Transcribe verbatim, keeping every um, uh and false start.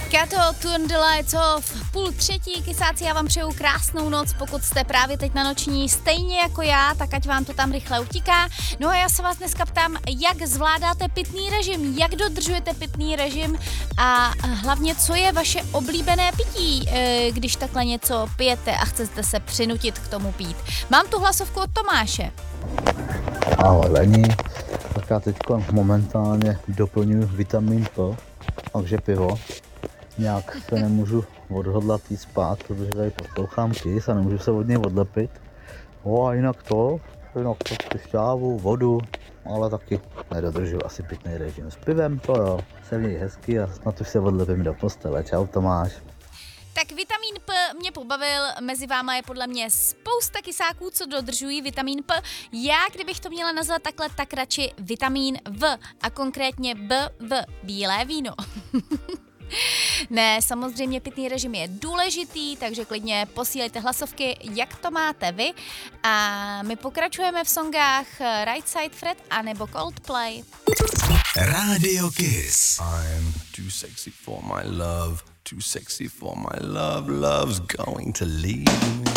Kato, Turn the Lights Off, půl třetí, kysáci, já vám přeju krásnou noc, pokud jste právě teď na noční, stejně jako já, tak ať vám to tam rychle utíká. No a já se vás dneska ptám, jak zvládáte pitný režim, jak dodržujete pitný režim a hlavně, co je vaše oblíbené pití, když takhle něco pijete a chcete se přinutit k tomu pít. Mám tu hlasovku od Tomáše. Ahoj Lení, tak já teď momentálně doplňuji vitamin P, takže pivo. Nějak se nemůžu odhodlat jít spát, protože tady poslouchám Kiss a nemůžu se od něj odlepit. O a jinak to, jinak to šťávu, vodu, ale taky nedodržuji asi pitný režim. S pivem to jo, se měj hezky a snad už se odlepím do postele. Čau Tomáš. Tak vitamin P mě pobavil, mezi váma je podle mě spousta kysáků, co dodržují vitamin P. Já, kdybych to měla nazvat takhle, tak radši vitamin V a konkrétně B V, bílé víno. Ne, samozřejmě pitný režim je důležitý, takže klidně posílejte hlasovky, jak to máte vy. A my pokračujeme v songách Right Side Fred anebo Coldplay. Radio Kiss. I'm too sexy for my love, too sexy for my love, love's going to leave me.